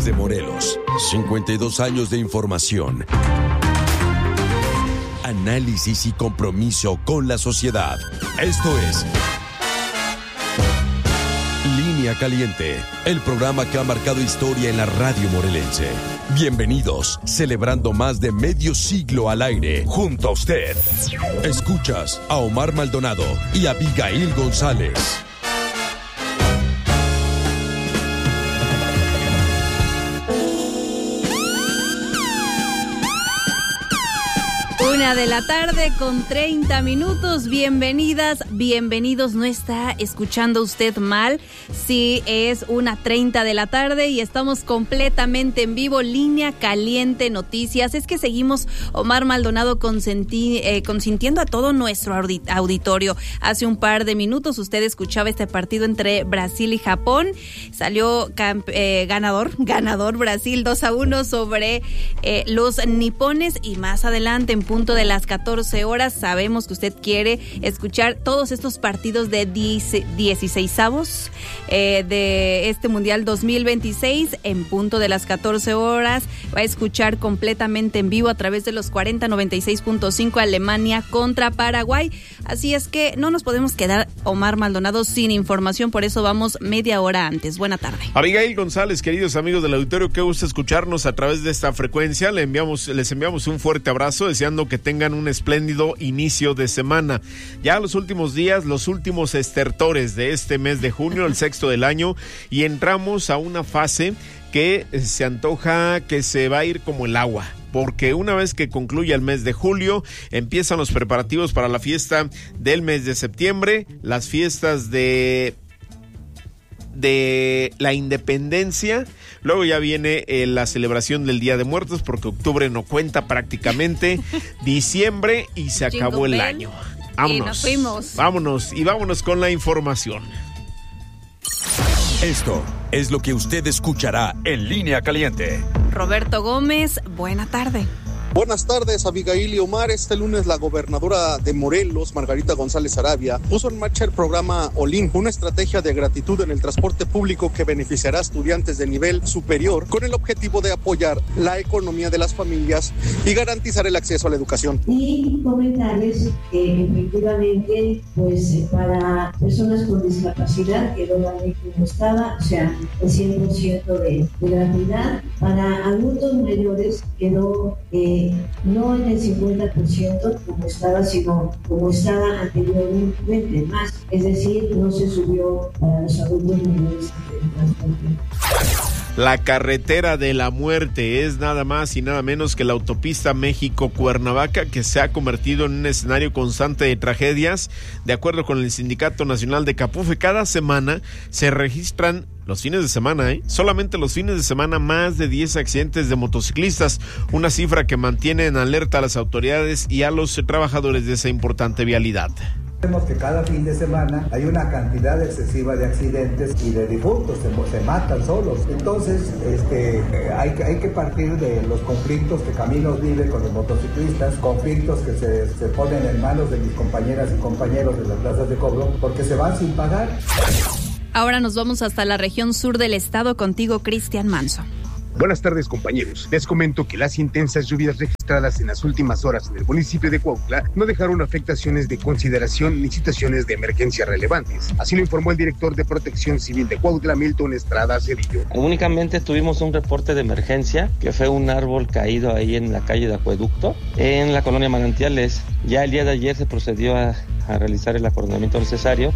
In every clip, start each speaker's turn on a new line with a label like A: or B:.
A: desde Morelos. 52 años de información, análisis y compromiso con la sociedad. Esto es Línea Caliente, el programa que ha marcado historia en la radio morelense. Bienvenidos, celebrando más de medio siglo al aire, junto a usted. Escuchas a Omar Maldonado y Abigail González.
B: Una de la tarde con 30 minutos. Bienvenidas, bienvenidos. No está escuchando usted mal. Sí, es 1:30 de la tarde y estamos completamente en vivo. Línea Caliente Noticias. Es que seguimos, Omar Maldonado, consintiendo a todo nuestro auditorio. Hace un par de minutos usted escuchaba este partido entre Brasil y Japón. Salió ganador Brasil 2-1 sobre los nipones, y más adelante en punto de las 14 horas. Sabemos que usted quiere escuchar todos estos partidos de 16avos de este Mundial 2026. En punto de las 14 horas va a escuchar completamente en vivo a través de los 4096.5 Alemania contra Paraguay. Así es que no nos podemos quedar, Omar Maldonado, sin información. Por eso vamos media hora antes. Buena tarde.
C: Abigail González, queridos amigos del auditorio, qué gusto escucharnos a través de esta frecuencia. Les enviamos un fuerte abrazo, deseando que tengan un espléndido inicio de semana. Ya los últimos días, los últimos estertores de este mes de junio, el sexto del año, y entramos a una fase que se antoja que se va a ir como el agua, porque una vez que concluya el mes de julio, empiezan los preparativos para la fiesta del mes de septiembre, las fiestas de la independencia. Luego ya viene la celebración del Día de Muertos, porque octubre no cuenta prácticamente, diciembre, y se acabó el año. Vámonos, y nos fuimos. Vámonos con la información.
A: Esto es lo que usted escuchará en Línea Caliente.
B: Roberto Gómez, buena tarde.
D: Buenas tardes, Abigail y Omar. Este lunes la gobernadora de Morelos, Margarita González Arabia, puso en marcha el programa OLIN, una estrategia de gratitud en el transporte público que beneficiará a estudiantes de nivel superior, con el objetivo de apoyar la economía de las familias y garantizar el acceso a la educación.
E: Y comentarles que efectivamente, pues para personas con discapacidad quedó la ley como estaba, o sea, el 100% de gratuidad. Para adultos mayores quedó no en el 50% como estaba, sino como estaba anteriormente, más. Es decir, no se subió para los adultos mayores el transporte.
C: La carretera de la muerte es nada más y nada menos que la autopista México-Cuernavaca, que se ha convertido en un escenario constante de tragedias. De acuerdo con el Sindicato Nacional de Capufe, cada semana se registran, los fines de semana, solamente los fines de semana, más de 10 accidentes de motociclistas, una cifra que mantiene en alerta a las autoridades y a los trabajadores de esa importante vialidad.
F: Vemos que cada fin de semana hay una cantidad excesiva de accidentes y de difuntos, se matan solos. Entonces, hay que partir de los conflictos que Caminos vive con los motociclistas, conflictos que se ponen en manos de mis compañeras y compañeros de las plazas de cobro, porque se van sin pagar.
B: Ahora nos vamos hasta la región sur del estado, contigo, Cristian Manso.
G: Buenas tardes, compañeros. Les comento que las intensas lluvias registradas en las últimas horas en el municipio de Cuautla no dejaron afectaciones de consideración ni situaciones de emergencia relevantes. Así lo informó el director de Protección Civil de Cuautla, Milton Estrada Cedillo.
H: Únicamente tuvimos un reporte de emergencia, que fue un árbol caído ahí en la calle de Acueducto, en la colonia Manantiales. Ya el día de ayer se procedió a realizar el acordonamiento necesario.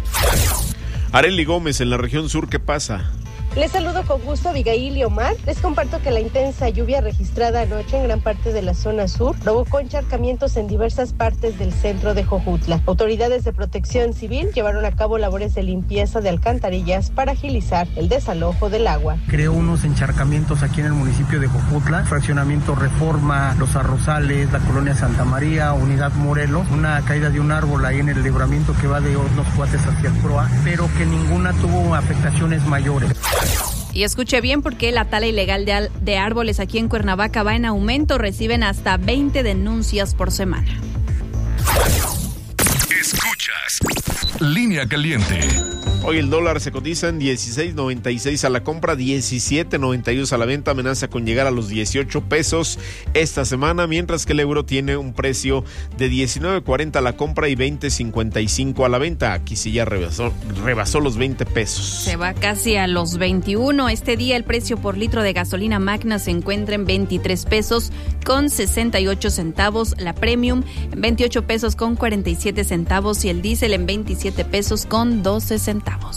C: Arely Gómez, en la región sur, ¿qué pasa?
I: Les saludo con gusto, Abigail y Omar. Les comparto que la intensa lluvia registrada anoche en gran parte de la zona sur provocó encharcamientos en diversas partes del centro de Jojutla. Autoridades de Protección Civil llevaron a cabo labores de limpieza de alcantarillas para agilizar el desalojo del agua.
J: Creó unos encharcamientos aquí en el municipio de Jojutla, fraccionamiento Reforma, Los Arrozales, la colonia Santa María, Unidad Morelos, una caída de un árbol ahí en el libramiento que va de Hornos Cuates hacia el Proa, pero que ninguna tuvo afectaciones mayores.
B: Y escuche bien, porque la tala ilegal de árboles aquí en Cuernavaca va en aumento. Reciben hasta 20 denuncias por semana.
A: Escuchas Línea Caliente.
C: Hoy el dólar se cotiza en 16.96 a la compra, 17.92 a la venta, amenaza con llegar a los 18 pesos esta semana, mientras que el euro tiene un precio de 19.40 a la compra y 20.55 a la venta. Aquí sí ya rebasó los 20 pesos.
B: Se va casi a los 21. Este día el precio por litro de gasolina Magna se encuentra en 23 pesos con 68 centavos, la Premium en 28 pesos con 47 centavos y el diésel en 27 pesos con 12 centavos.
C: Y hoy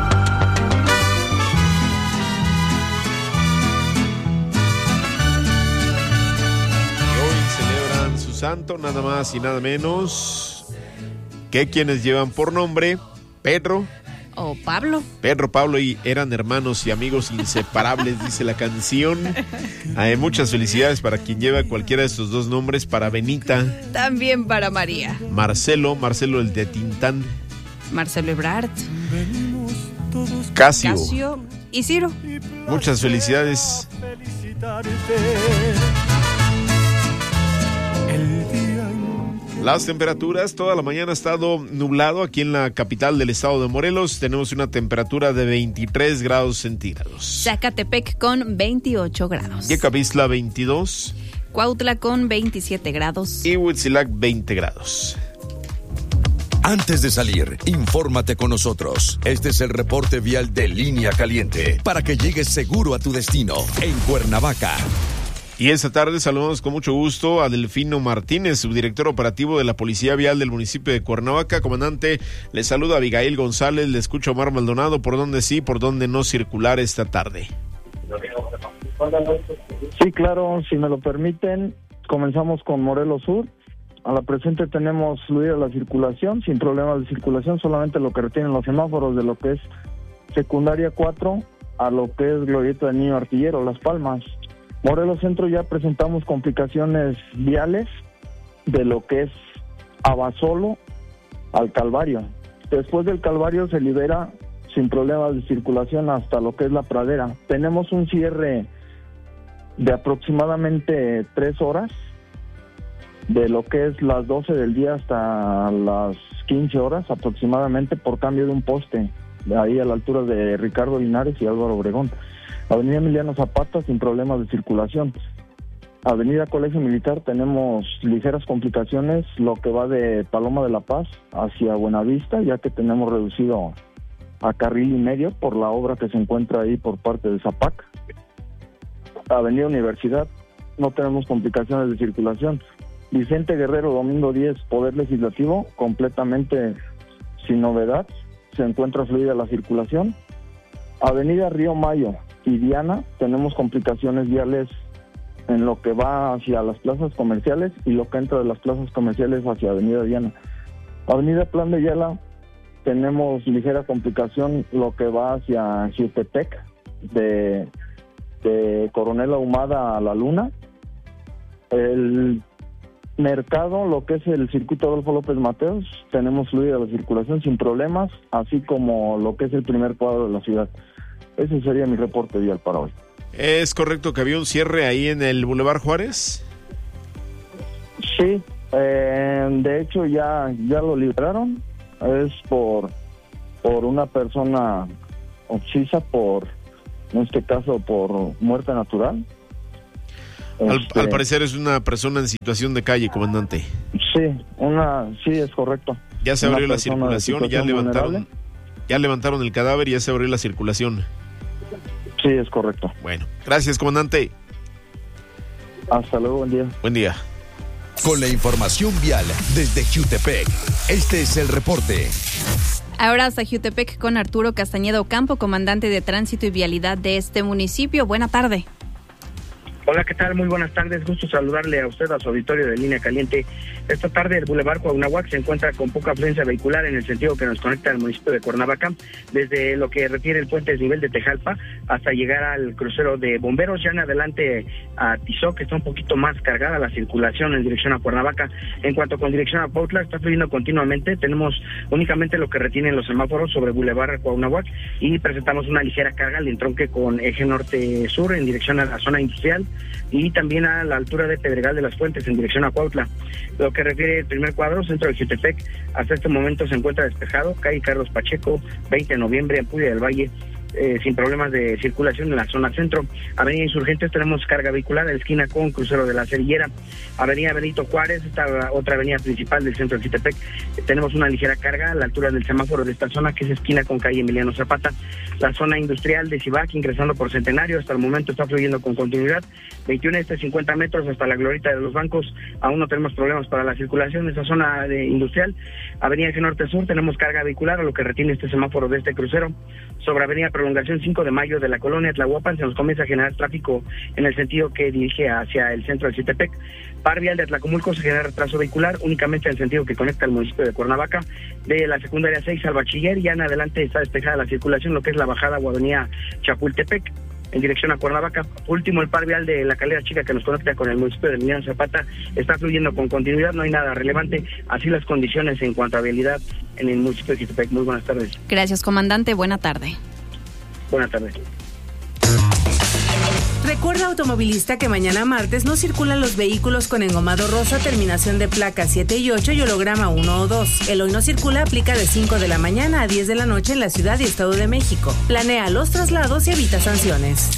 C: celebran su santo, nada más y nada menos que quienes llevan por nombre Pedro
B: o Pablo.
C: Pedro, Pablo y eran hermanos y amigos inseparables, dice la canción. Hay muchas felicidades para quien lleva cualquiera de estos dos nombres, para Benita.
B: También para María.
C: Marcelo el de Tintán.
B: Marcelo Ebrard.
C: Casio
B: y Ciro.
C: Muchas felicidades. Las temperaturas, toda la mañana ha estado nublado aquí en la capital del estado de Morelos. Tenemos una temperatura de 23 grados centígrados.
B: Zacatepec con 28 grados.
C: Yecapixtla 22.
B: Cuautla con 27 grados.
C: Y Huitzilac 20 grados.
A: Antes de salir, infórmate con nosotros. Este es el reporte vial de Línea Caliente, para que llegues seguro a tu destino en Cuernavaca.
C: Y esta tarde saludamos con mucho gusto a Delfino Martínez, subdirector operativo de la Policía Vial del municipio de Cuernavaca. Comandante, le saluda Abigail González, le escucha Omar Maldonado. ¿Por dónde sí, por dónde no circular esta tarde?
K: Sí, claro, si me lo permiten, comenzamos con Morelos Sur. A la presente tenemos fluida la circulación, sin problemas de circulación, solamente lo que retienen los semáforos de lo que es secundaria 4 a lo que es Glorieta del Niño Artillero, Las Palmas. Morelos Centro ya presentamos complicaciones viales de lo que es Abasolo al Calvario. Después del Calvario se libera sin problemas de circulación hasta lo que es La Pradera. Tenemos un cierre de aproximadamente 3 horas, de lo que es las 12 del día hasta las 15 horas aproximadamente, por cambio de un poste, de ahí a la altura de Ricardo Linares y Álvaro Obregón. Avenida Emiliano Zapata sin problemas de circulación. Avenida Colegio Militar tenemos ligeras complicaciones, lo que va de Paloma de la Paz hacia Buenavista, ya que tenemos reducido a carril y medio por la obra que se encuentra ahí por parte de Zapac. Avenida Universidad no tenemos complicaciones de circulación. Vicente Guerrero, domingo 10, Poder Legislativo, completamente sin novedad, se encuentra fluida la circulación. Avenida Río Mayo y Diana, tenemos complicaciones viales en lo que va hacia las plazas comerciales y lo que entra de las plazas comerciales hacia Avenida Diana. Avenida Plan de Ayala, tenemos ligera complicación lo que va hacia Jutepec, de Coronel Ahumada a La Luna. El mercado, lo que es el circuito Adolfo López Mateos, tenemos fluida la circulación sin problemas, así como lo que es el primer cuadro de la ciudad. Ese sería mi reporte vial para hoy.
C: ¿Es correcto que había un cierre ahí en el Boulevard Juárez?
K: Sí, de hecho ya lo liberaron. Es por una persona occisa, en este caso por muerte natural.
C: Al parecer es una persona en situación de calle, comandante.
K: Sí, es correcto.
C: Ya se abrió la circulación, ya levantaron el cadáver y ya se abrió la circulación.
K: Sí, es correcto.
C: Bueno, gracias, comandante.
K: Hasta luego, buen día.
C: Buen día.
A: Con la información vial desde Jutepec, este es el reporte.
B: Ahora hasta Jutepec con Arturo Castañeda Ocampo, comandante de Tránsito y Vialidad de este municipio. Buena tarde.
L: Hola, ¿qué tal? Muy buenas tardes. Gusto saludarle a usted, a su auditorio de Línea Caliente. Esta tarde el Boulevard Cuauhnáhuac se encuentra con poca afluencia vehicular en el sentido que nos conecta al municipio de Cuernavaca, desde lo que refiere el puente desnivel de Tejalpa hasta llegar al crucero de Bomberos. Ya en adelante a Tizoc, que está un poquito más cargada la circulación en dirección a Cuernavaca. En cuanto con dirección a Cuautla, está fluyendo continuamente. Tenemos únicamente lo que retienen los semáforos sobre Boulevard Cuauhnáhuac y presentamos una ligera carga al entronque con eje norte-sur en dirección a la zona industrial. y también a la altura de Pedregal de las Fuentes en dirección a Cuautla. Lo que refiere el primer cuadro, centro de Jutepec, hasta este momento se encuentra despejado, calle Carlos Pacheco, 20 de noviembre, Ampudia del Valle, sin problemas de circulación en la zona centro. Avenida Insurgentes tenemos carga vehicular en la esquina con crucero de la Cerillera. Avenida Benito Juárez, esta otra avenida principal del centro de Jutepec, tenemos una ligera carga a la altura del semáforo de esta zona, que es esquina con calle Emiliano Zapata. La zona industrial de Cibac, ingresando por Centenario, hasta el momento está fluyendo con continuidad, 21 50 metros hasta la glorieta de los bancos. Aún no tenemos problemas para la circulación en esa zona industrial. Avenida Eje Norte Sur tenemos carga vehicular, a lo que retiene este semáforo de este crucero. Sobre Avenida Prolongación 5 de Mayo de la colonia Tlahuapan se nos comienza a generar tráfico en el sentido que dirige hacia el centro de Jutepec. Par vial de Atlacomulco se genera retraso vehicular únicamente en el sentido que conecta al municipio de Cuernavaca, de la secundaria 6 al bachiller, y ya en adelante está despejada la circulación, lo que es la bajada o avenida Chapultepec en dirección a Cuernavaca. Último, el par vial de la Calera Chica que nos conecta con el municipio de Emiliano Zapata está fluyendo con continuidad, no hay nada relevante. Así las condiciones en cuanto a vialidad en el municipio de Jutepec. Muy buenas tardes.
B: Gracias, comandante. Buena tarde.
L: Buenas tardes.
M: Recuerda, automovilista, que mañana martes no circulan los vehículos con engomado rosa, terminación de placa 7 y 8 y holograma 1 o 2. El hoy no circula aplica de 5 de la mañana a 10 de la noche en la Ciudad y Estado de México. Planea los traslados y evita sanciones.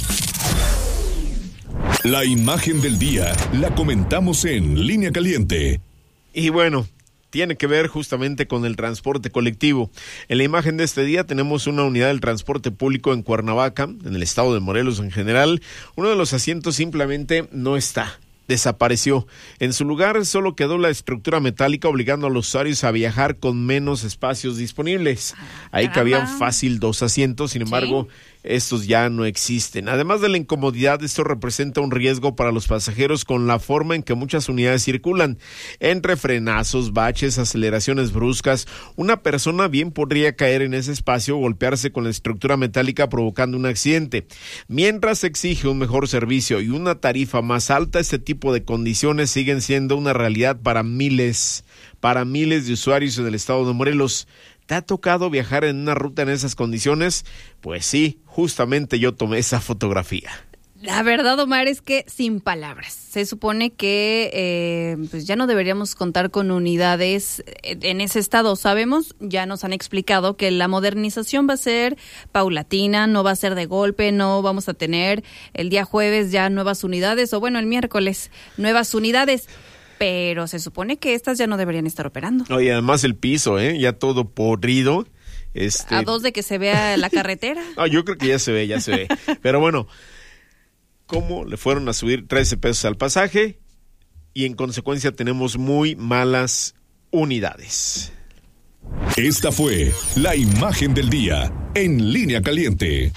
A: La imagen del día la comentamos en Línea Caliente.
C: Y bueno, tiene que ver justamente con el transporte colectivo. En la imagen de este día tenemos una unidad del transporte público en Cuernavaca, en el estado de Morelos en general. Uno de los asientos simplemente no está, desapareció. En su lugar solo quedó la estructura metálica, obligando a los usuarios a viajar con menos espacios disponibles. Ahí cabían fácil 2 asientos, sin embargo, estos ya no existen. Además de la incomodidad, esto representa un riesgo para los pasajeros con la forma en que muchas unidades circulan. Entre frenazos, baches, aceleraciones bruscas, una persona bien podría caer en ese espacio o golpearse con la estructura metálica, provocando un accidente. Mientras se exige un mejor servicio y una tarifa más alta, este tipo de condiciones siguen siendo una realidad para miles de usuarios en el estado de Morelos. ¿Te ha tocado viajar en una ruta en esas condiciones? Pues sí, justamente yo tomé esa fotografía.
B: La verdad, Omar, es que sin palabras. Se supone que pues ya no deberíamos contar con unidades en ese estado. Sabemos, ya nos han explicado que la modernización va a ser paulatina, no va a ser de golpe, no vamos a tener el día jueves ya nuevas unidades, o bueno, el miércoles nuevas unidades. Pero se supone que estas ya no deberían estar operando.
C: Oye, además el piso, ya todo podrido.
B: A 2 de que se vea la carretera.
C: Yo creo que ya se ve. Pero bueno, ¿cómo le fueron a subir 13 pesos al pasaje? Y en consecuencia tenemos muy malas unidades.
A: Esta fue la imagen del día en Línea Caliente.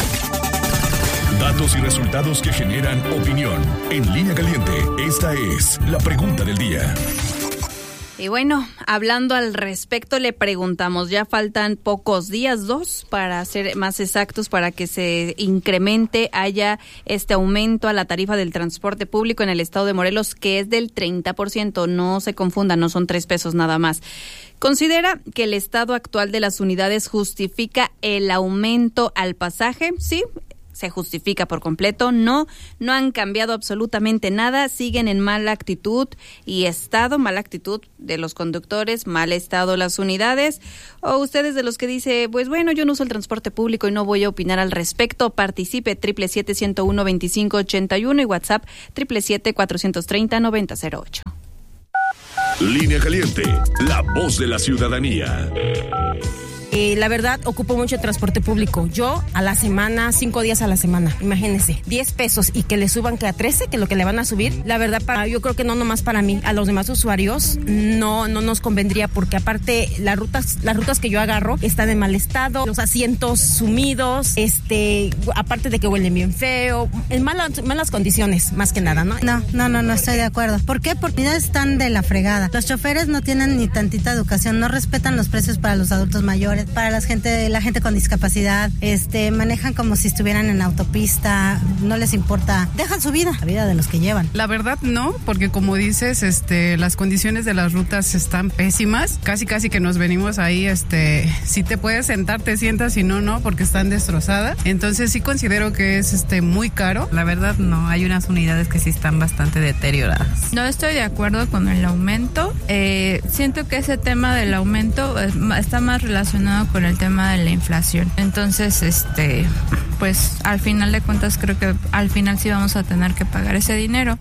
A: Datos y resultados que generan opinión. En Línea Caliente, esta es la pregunta del día.
B: Y bueno, hablando al respecto, le preguntamos, ya faltan pocos días, 2, para ser más exactos, para que se incremente, haya este aumento a la tarifa del transporte público en el estado de Morelos, que es del 30%, no se confundan, no son 3 pesos nada más. ¿Considera que el estado actual de las unidades justifica el aumento al pasaje? Sí, se justifica por completo. No han cambiado absolutamente nada, siguen en mala actitud mala actitud de los conductores, mal estado las unidades. O ustedes de los que dice, pues bueno, yo no uso el transporte público y no voy a opinar al respecto. Participe 777-101-2581 y WhatsApp 777-430-9008.
A: Línea Caliente, la voz de la ciudadanía.
N: La verdad, ocupo mucho el transporte público. Yo a la semana, 5 días a la semana, imagínense, 10 pesos y que le suban que a 13, que es lo que le van a subir. La verdad, yo creo que no nomás para mí, a los demás usuarios no nos convendría, porque aparte las rutas que yo agarro están en mal estado, los asientos sumidos, aparte de que huelen bien feo, en malas condiciones, más que nada, ¿no?
O: No estoy de acuerdo. ¿Por qué? Porque ya están de la fregada. Los choferes no tienen ni tantita educación, no respetan los precios para los adultos mayores. para la gente con discapacidad, manejan como si estuvieran en autopista, no les importa, dejan su vida, la vida de los que llevan.
P: La verdad no, porque como dices, las condiciones de las rutas están pésimas, casi que nos venimos ahí, si te puedes sentar te sientas, si no, porque están destrozadas, entonces sí considero que es muy caro.
Q: La verdad no, hay unas unidades que sí están bastante deterioradas.
R: No estoy de acuerdo con el aumento, siento que ese tema del aumento está más relacionado con el tema de la inflación, entonces pues al final de cuentas creo que al final sí vamos a tener que pagar ese dinero.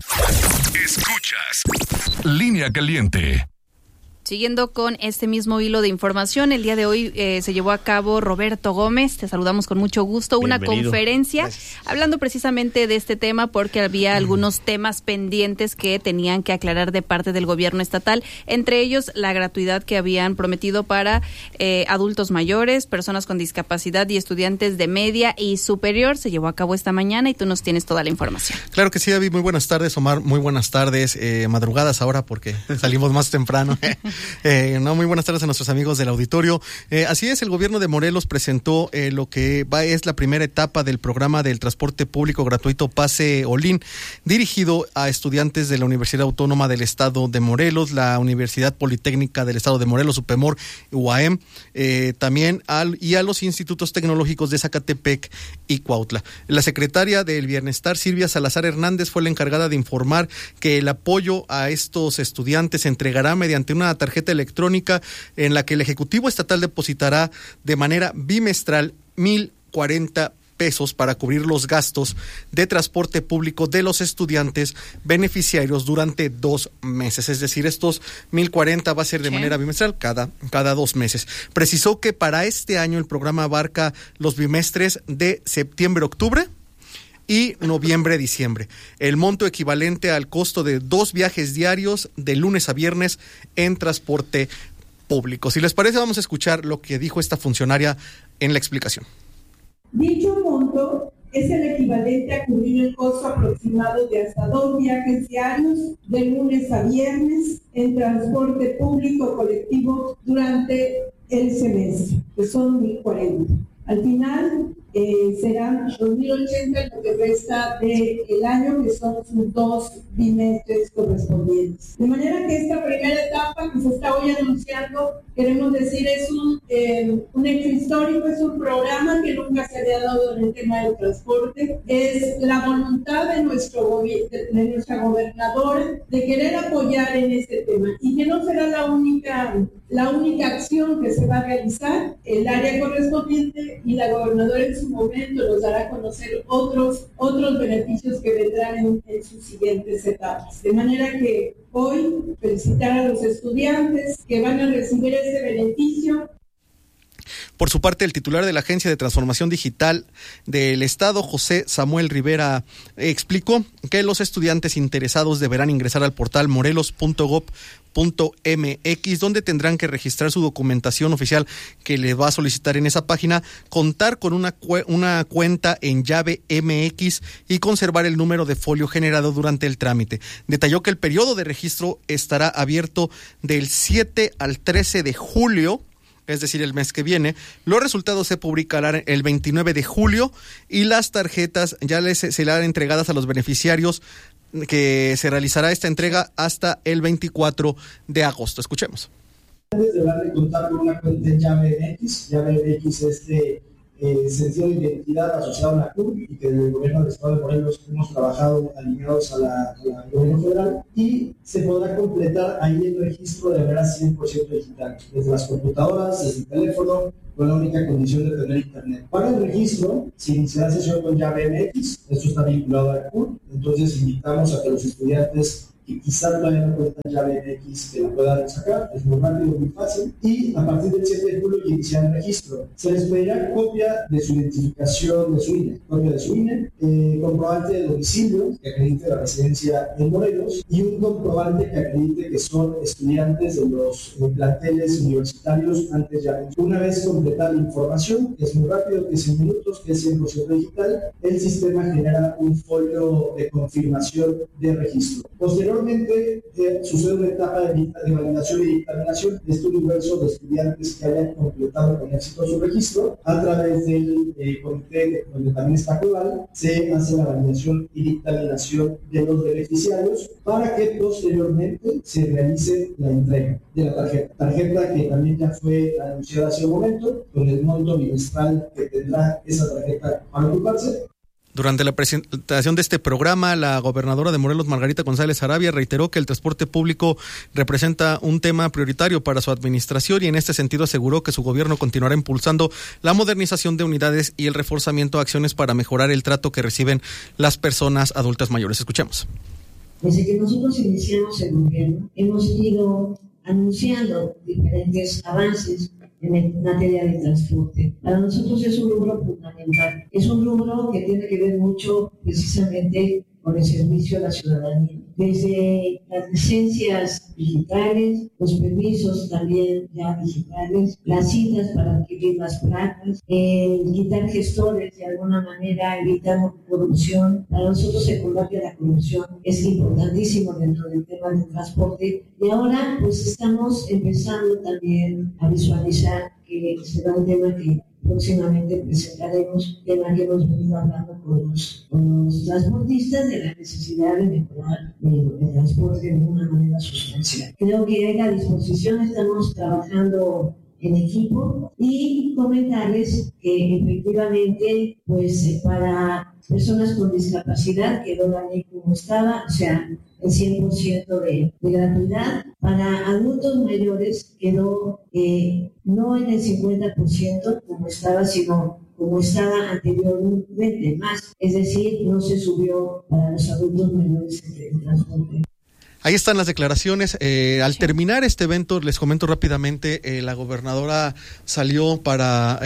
A: Escuchas Línea Caliente.
B: Siguiendo con este mismo hilo de información, el día de hoy se llevó a cabo, Roberto Gómez, te saludamos con mucho gusto, una conferencia hablando precisamente de este tema porque había algunos temas pendientes que tenían que aclarar de parte del gobierno estatal, entre ellos la gratuidad que habían prometido para adultos mayores, personas con discapacidad y estudiantes de media y superior. Se llevó a cabo esta mañana y tú nos tienes toda la información.
S: Claro que sí, David, muy buenas tardes, Omar, muy buenas tardes, madrugadas ahora porque salimos más temprano. Muy buenas tardes a nuestros amigos del auditorio. Así es, el gobierno de Morelos presentó lo que es la primera etapa del programa del transporte público gratuito Pase Olin, dirigido a estudiantes de la Universidad Autónoma del Estado de Morelos, la Universidad Politécnica del Estado de Morelos, UPEMOR, UAM, también a los institutos tecnológicos de Zacatepec y Cuautla. La secretaria del Bienestar, Silvia Salazar Hernández, fue la encargada de informar que el apoyo a estos estudiantes se entregará mediante una tarjeta electrónica en la que el Ejecutivo Estatal depositará de manera bimestral 1,040 pesos para cubrir los gastos de transporte público de los estudiantes beneficiarios durante 2 meses. Es decir, estos 1,040 va a ser de manera bimestral cada 2 meses. Precisó que para este año el programa abarca los bimestres de septiembre-octubre y noviembre-diciembre. El monto equivalente al costo de 2 viajes diarios de lunes a viernes en transporte público. Si les parece, vamos a escuchar lo que dijo esta funcionaria en la explicación.
T: Dicho monto es el equivalente a cubrir el costo aproximado de hasta 2 viajes diarios de lunes a viernes en transporte público colectivo durante el semestre, que son 1,040. Al final serán 2,080 lo que resta del año, que son sus 2 bimestres correspondientes. De manera que esta primera etapa que se está hoy anunciando, queremos decir, es un hecho histórico, es un programa que nunca se había dado en el tema del transporte, es la voluntad de nuestra gobernadora de querer apoyar en este tema y que no será la única acción que se va a realizar. El área correspondiente y la gobernadora en su momento nos dará a conocer otros beneficios que vendrán en sus siguientes etapas. De manera que hoy felicitar a los estudiantes que van a recibir ese beneficio.
S: Por su parte, el titular de la Agencia de Transformación Digital del Estado, José Samuel Rivera, explicó que los estudiantes interesados deberán ingresar al portal morelos.gov.mx, donde tendrán que registrar su documentación oficial que les va a solicitar en esa página, contar con una cuenta en llave MX y conservar el número de folio generado durante el trámite. Detalló que el periodo de registro estará abierto del 7 al 13 de julio, es decir, el mes que viene. Los resultados se publicarán el 29 de julio y las tarjetas ya serán entregadas a los beneficiarios, que se realizará esta entrega hasta el 24 de agosto. Escuchemos.
U: Deberán de contar con una cuenta en llave MX. Llave MX es sentido de identidad asociado a la CUR y que desde el gobierno del Estado de Morelos hemos trabajado alineados al gobierno federal, y se podrá completar ahí el registro de manera 100% digital, desde las computadoras, desde el teléfono, con la única condición de tener internet. Para el registro se iniciará sesión con llave MX, esto está vinculado a la CUR, entonces invitamos a que los estudiantes que quizás todavía no cuentan llave MX que la puedan sacar, es muy rápido, muy fácil, y a partir del 7 de julio iniciar el registro. Se les pedirá copia de su identificación de su INE, comprobante de domicilio que acredite la residencia en Morelos y un comprobante que acredite que son estudiantes de los planteles universitarios antes ya. Una vez completada la información, es muy rápido, que es en minutos, que es 100% digital, el sistema genera un folio de confirmación de registro. Posteriormente, Posteriormente sucede una etapa de validación y dictaminación de este universo de estudiantes que hayan completado con éxito su registro. A través del comité, donde también está Coval, se hace la validación y dictaminación de los beneficiarios para que posteriormente se realice la entrega de la tarjeta que también ya fue anunciada hace un momento, con el monto bimestral que tendrá esa tarjeta al ocuparse.
S: Durante la presentación de este programa, la gobernadora de Morelos, Margarita González Arabia, reiteró que el transporte público representa un tema prioritario para su administración y en este sentido aseguró que su gobierno continuará impulsando la modernización de unidades y el reforzamiento de acciones para mejorar el trato que reciben las personas adultas mayores. Escuchemos.
E: Desde que nosotros iniciamos el gobierno, hemos ido anunciando diferentes avances en materia de transporte. Para nosotros es un rubro fundamental. Es un rubro que tiene que ver mucho precisamente con el servicio a la ciudadanía. Desde las licencias digitales, los permisos también ya digitales, las citas para adquirir las placas, quitar gestores de alguna manera, evitar corrupción. Para nosotros el combate a la corrupción es importantísimo dentro del tema del transporte. Y ahora pues estamos empezando también a visualizar que será un tema que próximamente presentaremos, tema que hemos venido hablando con los transportistas de la necesidad de mejorar el transporte de una manera sustancial. Creo que hay la disposición, estamos trabajando en equipo y comentarles que efectivamente pues para personas con discapacidad quedó la ley como estaba, o sea, el 100% de gratuidad. Para adultos mayores quedó no en el 50% como estaba, sino como estaba anteriormente, más. Es decir, no se subió para los adultos mayores el transporte.
S: Ahí están las declaraciones. Al terminar este evento, les comento rápidamente, la gobernadora salió para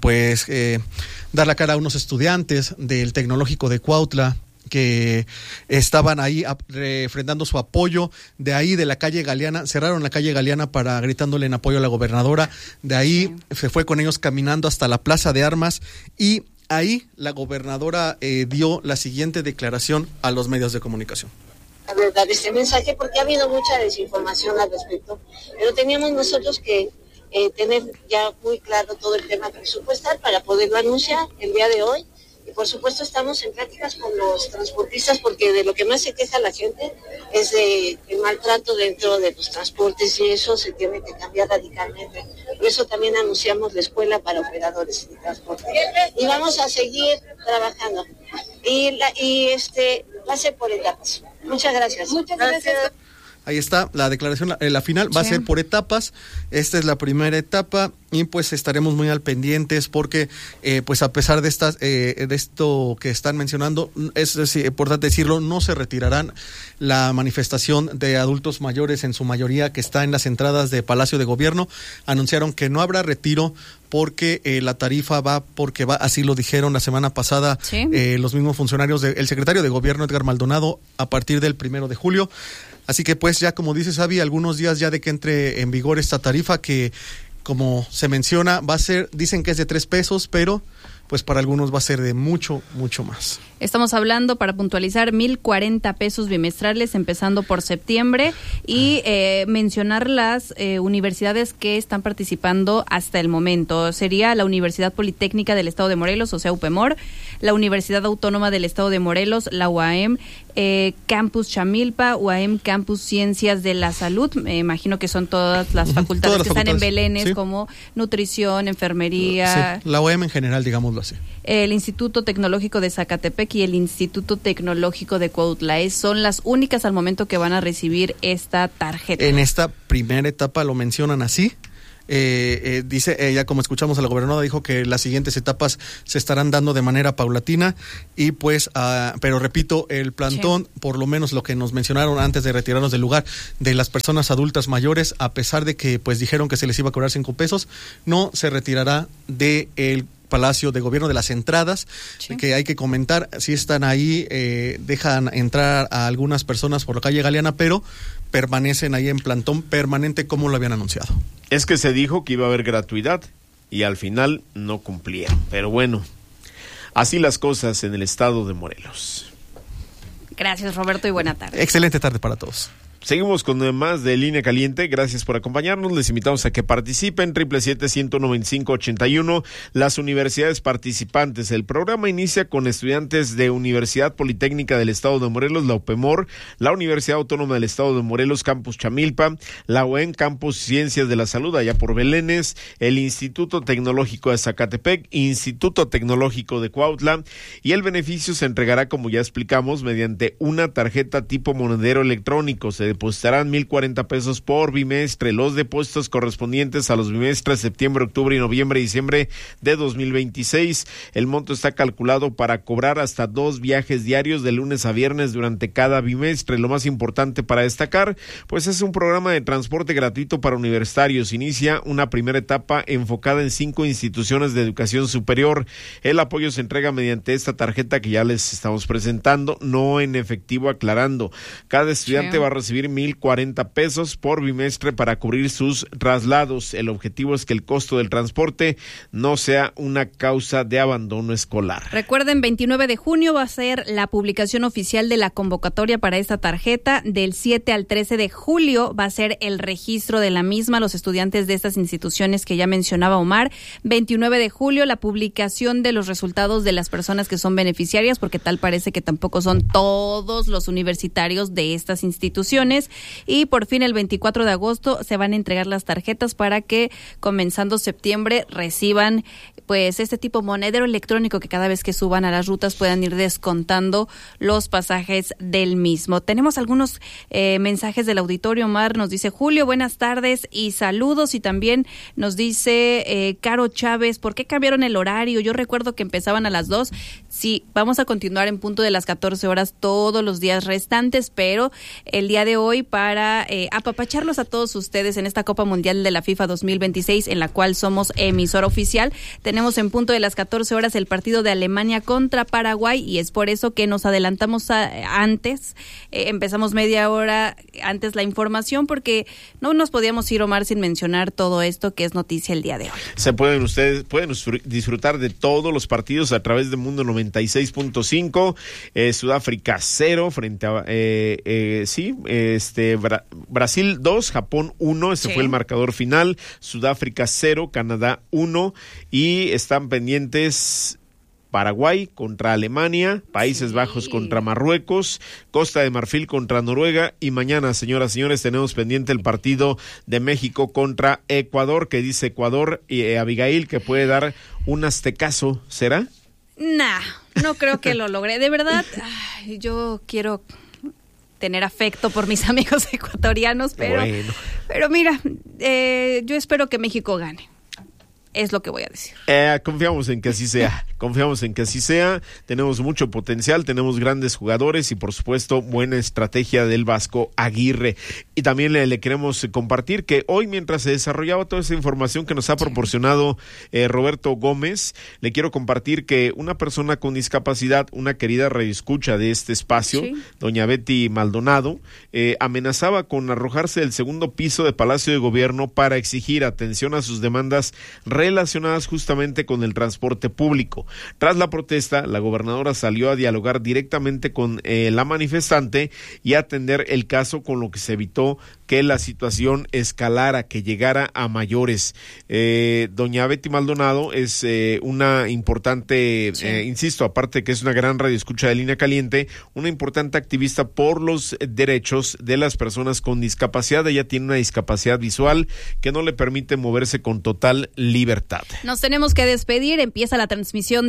S: dar la cara a unos estudiantes del Tecnológico de Cuautla que estaban ahí refrendando su apoyo. De ahí, de la calle Galeana, cerraron la calle Galeana para gritándole en apoyo a la gobernadora. De ahí se fue con ellos caminando hasta la Plaza de Armas y ahí la gobernadora dio la siguiente declaración a los medios de comunicación.
D: Dar este mensaje porque ha habido mucha desinformación al respecto, pero teníamos nosotros que tener ya muy claro todo el tema presupuestal para poderlo anunciar el día de hoy. Y por supuesto estamos en pláticas con los transportistas porque de lo que más se queja la gente es de el maltrato dentro de los transportes y eso se tiene que cambiar radicalmente. Por eso también anunciamos la escuela para operadores de transporte. Y vamos a seguir trabajando. Va a ser por etapas. Muchas gracias. Muchas gracias.
S: Ahí está la declaración, la final va a ser por etapas. Esta es la primera etapa y pues estaremos muy al pendientes porque pues a pesar de esto que están mencionando, es importante decirlo, no se retirarán la manifestación de adultos mayores en su mayoría que está en las entradas de Palacio de Gobierno. Anunciaron que no habrá retiro porque la tarifa va, así lo dijeron la semana pasada, ¿sí? Los mismos funcionarios, el secretario de Gobierno Edgar Maldonado, a partir del 1 de julio. Así que pues ya como dice Xavi, algunos días ya de que entre en vigor esta tarifa que como se menciona va a ser, dicen que es de 3 pesos, pero pues para algunos va a ser de mucho, mucho más.
B: Estamos hablando, para puntualizar, 1,040 pesos bimestrales empezando por septiembre y mencionar las universidades que están participando hasta el momento. Sería la Universidad Politécnica del Estado de Morelos, o sea, UPEMOR, la Universidad Autónoma del Estado de Morelos, la UAM, Campus Chamilpa, UAM Campus Ciencias de la Salud, me imagino que son todas las facultades que están en Belénes, ¿sí? Como nutrición, enfermería.
S: Sí, la UAM en general, digámoslo así.
B: El Instituto Tecnológico de Zacatepec y el Instituto Tecnológico de Cuautla son las únicas al momento que van a recibir esta tarjeta.
S: En esta primera etapa lo mencionan así. Dice ella, como escuchamos a la gobernadora, dijo que las siguientes etapas se estarán dando de manera paulatina y pues, pero repito, el plantón, sí, por lo menos lo que nos mencionaron antes de retirarnos del lugar, de las personas adultas mayores, a pesar de que pues dijeron que se les iba a cobrar 5 pesos, no se retirará de el Palacio de Gobierno, de las entradas, sí, que hay que comentar, si están ahí, dejan entrar a algunas personas por la calle Galeana, pero permanecen ahí en plantón permanente como lo habían anunciado.
C: Es que se dijo que iba a haber gratuidad y al final no cumplieron, pero bueno, así las cosas en el estado de Morelos.
B: Gracias, Roberto, y buena tarde.
S: Excelente tarde para todos.
C: Seguimos con más de Línea Caliente. Gracias por acompañarnos. Les invitamos a que participen. 777-195-81. Las universidades participantes. El programa inicia con estudiantes de Universidad Politécnica del Estado de Morelos, la UPEMOR, la Universidad Autónoma del Estado de Morelos, Campus Chamilpa, la UEM, Campus Ciencias de la Salud, allá por Belénes, el Instituto Tecnológico de Zacatepec, Instituto Tecnológico de Cuautla, y el beneficio se entregará, como ya explicamos, mediante una tarjeta tipo monedero electrónico. Se depositarán 1,040 pesos por bimestre. Los depósitos correspondientes a los bimestres septiembre, octubre y noviembre y diciembre de 2026. El monto está calculado para cobrar hasta 2 viajes diarios de lunes a viernes durante cada bimestre. Lo más importante para destacar, pues es un programa de transporte gratuito para universitarios. Inicia una primera etapa enfocada en 5 instituciones de educación superior. El apoyo se entrega mediante esta tarjeta que ya les estamos presentando, no en efectivo, aclarando. Cada estudiante va a recibir 1,040 pesos por bimestre para cubrir sus traslados. El objetivo es que el costo del transporte no sea una causa de abandono escolar.
B: Recuerden, 29 de junio va a ser la publicación oficial de la convocatoria para esta tarjeta. Del 7 al 13 de julio va a ser el registro de la misma, los estudiantes de estas instituciones que ya mencionaba Omar. 29 de julio la publicación de los resultados de las personas que son beneficiarias, porque tal parece que tampoco son todos los universitarios de estas instituciones. Y por fin el 24 de agosto se van a entregar las tarjetas para que comenzando septiembre reciban pues este tipo monedero electrónico que cada vez que suban a las rutas puedan ir descontando los pasajes del mismo. Tenemos algunos mensajes del auditorio. Omar nos dice: Julio, buenas tardes y saludos, y también nos dice Caro Chávez, ¿por qué cambiaron el horario? Yo recuerdo que empezaban a las 2. Sí, vamos a continuar en punto de las 14 horas todos los días restantes, pero el día de hoy para apapacharlos a todos ustedes en esta Copa Mundial de la FIFA 2026, en la cual somos emisora oficial. Tenemos en punto de las 14 horas el partido de Alemania contra Paraguay, y es por eso que nos adelantamos antes. Empezamos media hora antes la información, porque no nos podíamos ir, Omar, sin mencionar todo esto que es noticia el día de hoy.
C: Ustedes pueden disfrutar de todos los partidos a través de Mundo 96.5. Sudáfrica 0 frente a Brasil 2, Japón 1, fue el marcador final. Sudáfrica 0, Canadá 1, y están pendientes Paraguay contra Alemania, Países Bajos contra Marruecos, Costa de Marfil contra Noruega, y mañana, señoras y señores, tenemos pendiente el partido de México contra Ecuador, que dice Ecuador y Abigail que puede dar un aztecaso, ¿será?
B: No creo que lo logre, de verdad. Yo quiero tener afecto por mis amigos ecuatorianos, pero mira, yo espero que México gane. Es lo que voy a decir.
C: Confiamos en que así sea. Tenemos mucho potencial, tenemos grandes jugadores y, por supuesto, buena estrategia del Vasco Aguirre. Y también le queremos compartir que hoy, mientras se desarrollaba toda esa información que nos ha proporcionado Roberto Gómez, le quiero compartir que una persona con discapacidad, una querida radioescucha de este espacio, doña Betty Maldonado, amenazaba con arrojarse del segundo piso de Palacio de Gobierno para exigir atención a sus demandas relacionadas justamente con el transporte público. Tras la protesta, la gobernadora salió a dialogar directamente con la manifestante y a atender el caso, con lo que se evitó que la situación escalara, que llegara a mayores. Doña Betty Maldonado es una importante, insisto, aparte que es una gran radioescucha de Línea Caliente, una importante activista por los derechos de las personas con discapacidad. Ella tiene una discapacidad visual que no le permite moverse con total libertad.
B: Nos tenemos que despedir. Empieza la transmisión